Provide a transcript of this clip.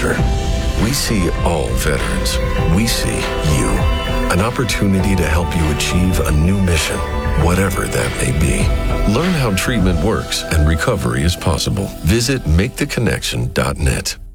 future. We see all veterans. We see you. An opportunity to help you achieve a new mission, whatever that may be. Learn how treatment works and recovery is possible. Visit MakeTheConnection.net.